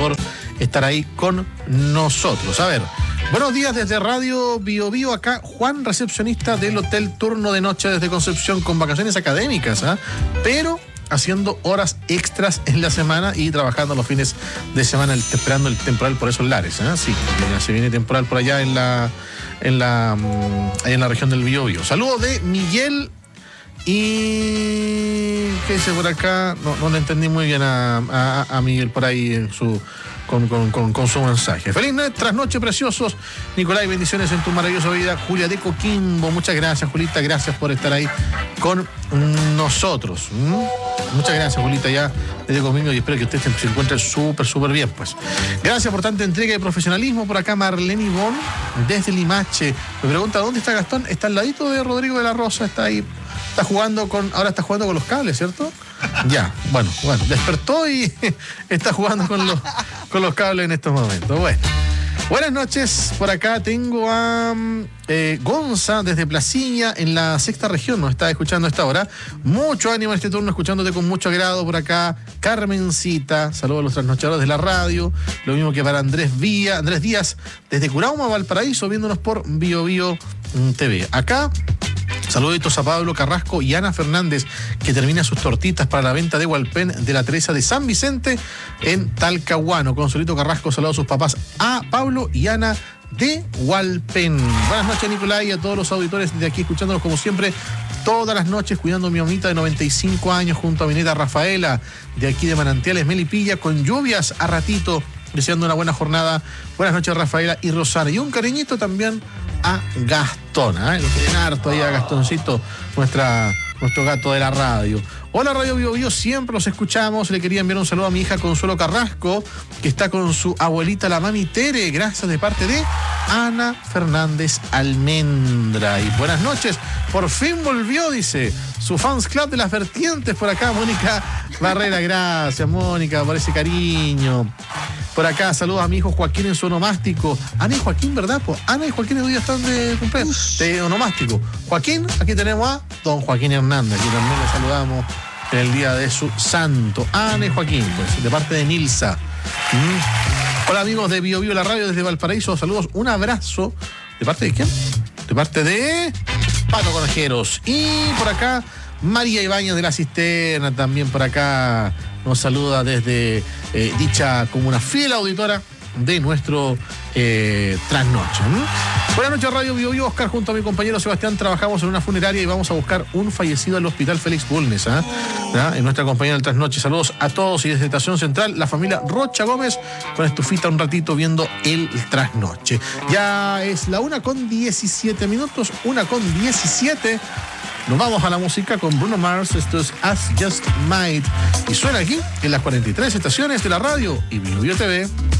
por estar ahí con nosotros. A ver, buenos días desde Radio Bio Bio, acá Juan, recepcionista del Hotel Turno de Noche desde Concepción, con vacaciones académicas, pero haciendo horas extras en la semana y trabajando los fines de semana, esperando el temporal por esos lares. Sí, ya se viene temporal por allá en la región del Biobío. Saludos de Miguel y... ¿qué dice por acá? No le entendí muy bien a Miguel por ahí en su... Con su mensaje. Feliz trasnoche, preciosos. Nicolás, bendiciones en tu maravillosa vida. Julia de Coquimbo, muchas gracias, Julita. Gracias por estar ahí con nosotros. Muchas gracias, Julita, ya desde Coquimbo, y espero que usted se encuentre súper bien, pues. Gracias por tanta entrega y profesionalismo. Por acá, Marlene Ivonne, desde Limache. Me pregunta, ¿dónde está Gastón? Está al ladito de Rodrigo de la Rosa, está ahí. Ahora está jugando con los cables, ¿cierto? Ya, bueno, despertó y está jugando con los cables en estos momentos. Bueno, buenas noches, por acá tengo a Gonza desde Placiña, en la sexta región, nos está escuchando a esta hora. Mucho ánimo en este turno, escuchándote con mucho agrado por acá. Carmencita, saludos a los trasnochadores de la radio. Lo mismo que para Andrés Díaz, desde Curauma, Valparaíso, viéndonos por Bio Bio TV. Acá, saluditos a Pablo Carrasco y Ana Fernández, que termina sus tortitas para la venta de Hualpén de la Teresa de San Vicente en Talcahuano. Consolito Carrasco, saludos a sus papás, a Pablo y Ana de Hualpén. Buenas noches, Nicolás, y a todos los auditores de aquí, escuchándonos como siempre todas las noches, cuidando a mi mamita de 95 años junto a mi neta Rafaela, de aquí de Manantiales, Melipilla, con lluvias a ratito, deseando una buena jornada. Buenas noches, Rafaela y Rosana. Y un cariñito también a Gastón, lo quieren harto ahí a Gastoncito, nuestro gato de la radio. Hola, Radio Bio Bio, siempre los escuchamos. Le quería enviar un saludo a mi hija Consuelo Carrasco, que está con su abuelita, la mami Tere. Gracias, de parte de Ana Fernández Almendra. Y buenas noches, por fin volvió, dice, su fans club de las vertientes por acá, Mónica Barrera. Gracias, Mónica, por ese cariño. Por acá, saludos a mi hijo Joaquín en su onomástico. Ana y Joaquín, ¿verdad? Pues Ana y Joaquín hoy día están de cumpleaños, de onomástico. Joaquín, aquí tenemos a don Joaquín Hernández, aquí también le saludamos en el día de su santo. Ana y Joaquín, pues, de parte de Nilsa. Hola, amigos de Bio Bio, la radio desde Valparaíso. Saludos, un abrazo. ¿De parte de quién? De parte de Pato Conajeros. Y por acá, María Ibañez de la Cisterna, también por acá nos saluda desde dicha comuna, fiel auditora de nuestro trasnoche. Buenas noches, Radio Bio Bio. Oscar, junto a mi compañero Sebastián, trabajamos en una funeraria y vamos a buscar un fallecido al Hospital Félix Bulnes, en nuestra compañía del trasnoche. Saludos a todos, y desde Estación Central, la familia Rocha Gómez, con estufita un ratito viendo el trasnoche. Ya es la 1:17, 1:17. Nos vamos a la música con Bruno Mars. Esto es As Just Might, y suena aquí en las 43 estaciones de la radio y Bio Bio TV.